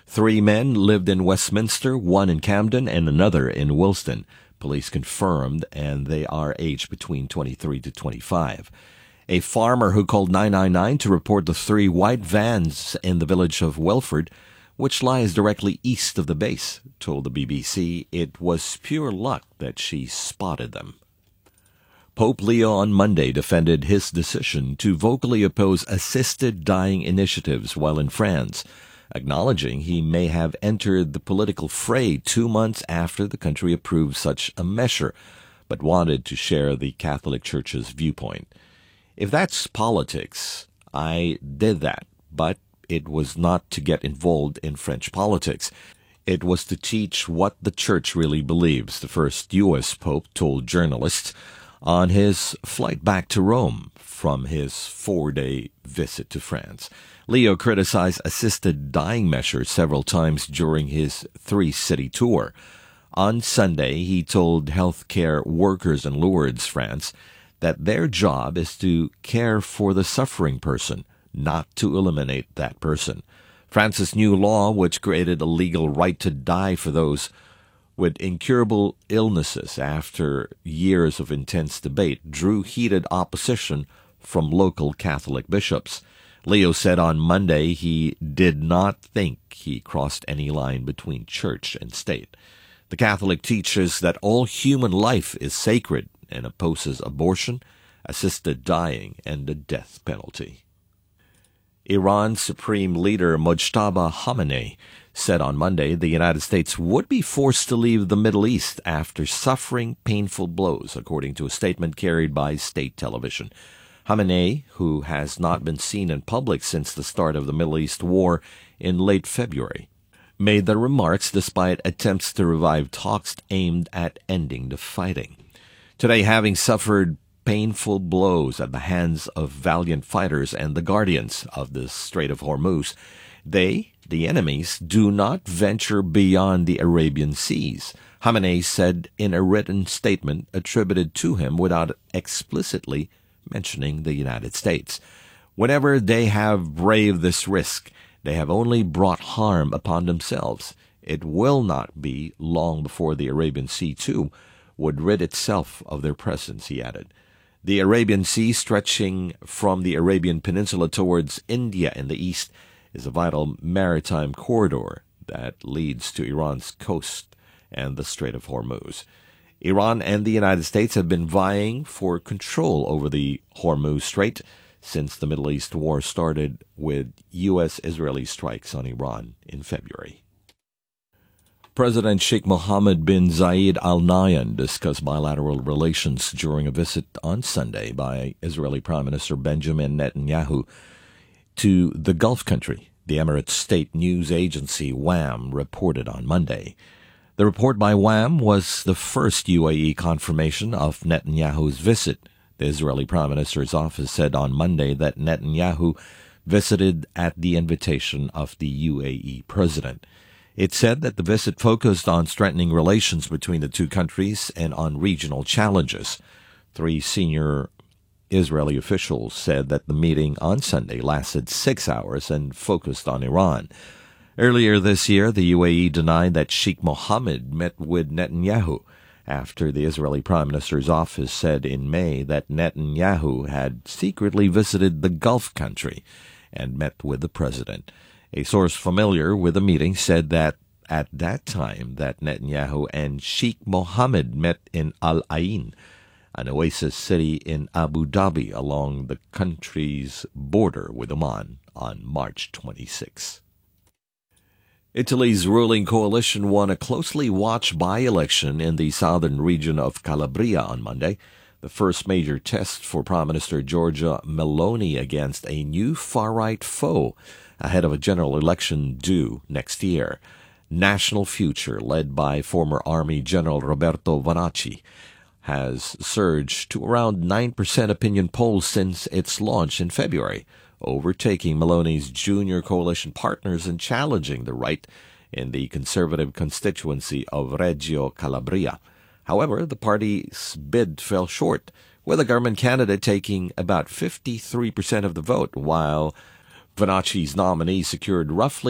3 men lived in Westminster, 1 in Camden, and another in Wilston. Police confirmed, and they are aged between 23 to 25. A farmer who called 999 to report the 3 white vans in the village of Welford, which lies directly east of the base, told the BBC it was pure luck that she spotted them. Pope Leo on Monday defended his decision to vocally oppose assisted dying initiatives while in France, acknowledging he may have entered the political fray 2 months after the country approved such a measure, but wanted to share the Catholic Church's viewpoint. If that's politics, I did that, but it was not to get involved in French politics. It was to teach what the Church really believes, the first U.S. Pope told journalists on his flight back to Rome from his 4-day visit to France. Leo criticized assisted dying measures several times during his 3-city tour. On Sunday, he told healthcare workers in Lourdes, France, that their job is to care for the suffering person, not to eliminate that person. France's new law, which created a legal right to die for those with incurable illnesses after years of intense debate, drew heated opposition from local Catholic bishops. Leo said on Monday he did not think he crossed any line between church and state. The Catholic teaches that all human life is sacred and opposes abortion, assisted dying, and the death penalty. Iran's Supreme Leader Mojtaba Khamenei said on Monday the United States would be forced to leave the Middle East after suffering painful blows, according to a statement carried by state television. Khamenei, who has not been seen in public since the start of the Middle East war in late February, made the remarks despite attempts to revive talks aimed at ending the fighting. Today, having suffered painful blows at the hands of valiant fighters and the guardians of the Strait of Hormuz, they, the enemies, do not venture beyond the Arabian Seas, Khamenei said in a written statement attributed to him without explicitly mentioning the United States. Whenever they have braved this risk, they have only brought harm upon themselves. It will not be long before the Arabian Sea, too, would rid itself of their presence, he added. The Arabian Sea, stretching from the Arabian Peninsula towards India in the east, is a vital maritime corridor that leads to Iran's coast and the Strait of Hormuz. Iran and the United States have been vying for control over the Hormuz Strait since the Middle East war started with U.S.-Israeli strikes on Iran in February. President Sheikh Mohammed bin Zayed Al Nahyan discussed bilateral relations during a visit on Sunday by Israeli Prime Minister Benjamin Netanyahu to the Gulf country, the Emirates state news agency WAM reported on Monday. The report by WAM was the first UAE confirmation of Netanyahu's visit. The Israeli Prime Minister's office said on Monday that Netanyahu visited at the invitation of the UAE president. It said that the visit focused on strengthening relations between the two countries and on regional challenges. 3 senior Israeli officials said that the meeting on Sunday lasted 6 hours and focused on Iran. Earlier this year, the UAE denied that Sheikh Mohammed met with Netanyahu after the Israeli Prime Minister's office said in May that Netanyahu had secretly visited the Gulf country and met with the president. A source familiar with the meeting said that at that time that Netanyahu and Sheikh Mohammed met in Al Ain, an oasis city in Abu Dhabi along the country's border with Oman, on March 26. Italy's ruling coalition won a closely watched by-election in the southern region of Calabria on Monday, the first major test for Prime Minister Giorgia Meloni against a new far-right foe ahead of a general election due next year. National Future, led by former Army General Roberto Vanacci, has surged to around 9% opinion polls since its launch in February, overtaking Meloni's junior coalition partners and challenging the right in the conservative constituency of Reggio Calabria. However, the party's bid fell short, with the government candidate taking about 53% of the vote, while Vanacci's nominee secured roughly